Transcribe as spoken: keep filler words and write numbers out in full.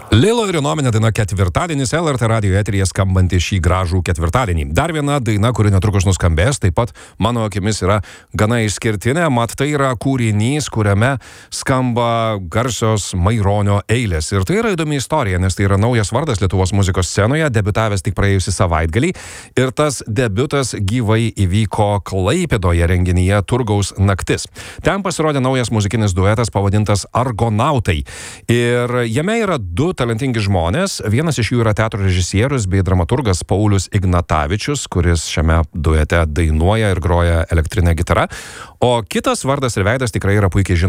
Lilo ir Inominė daina ketvirtadienis L R T radijo eteryje skambanti šį gražų ketvirtadienį. Dar viena daina, kuri netrukus nuskambės, taip pat mano akimis yra gana išskirtinė, mat tai yra kūrinys, kuriame skamba garsios Maironio eilės. Ir tai yra įdomi istorija, nes tai yra naujas vardas Lietuvos muzikos scenoje, debiutavęs tik praėjusį savaitgalį. Ir tas debiutas gyvai įvyko Klaipėdoje renginyje Turgaus naktis. Ten pasirodė naujas muzikinis duetas pavadintas Argonautai. Ir jame yra du talentingi žmonės. Vienas iš jų yra teatro režisierius bei dramaturgas Paulius Ignatavičius, kuris šiame duete dainuoja ir groja elektrinę gitarą. O kitas vardas ir veidas tikrai yra puikiai žinomas